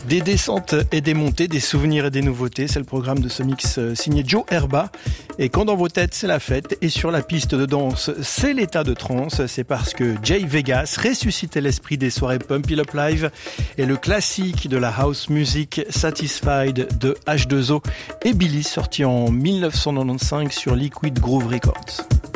Des descentes et des montées, des souvenirs et des nouveautés, c'est le programme de ce mix signé Joe Herba. Et quand dans vos têtes c'est la fête et sur la piste de danse c'est l'état de transe, c'est parce que Jay Vegas ressuscitait l'esprit des soirées Pump It Up Live et le classique de la house music Satisfied de H2O et Billy sorti en 1995 sur Liquid Groove Records.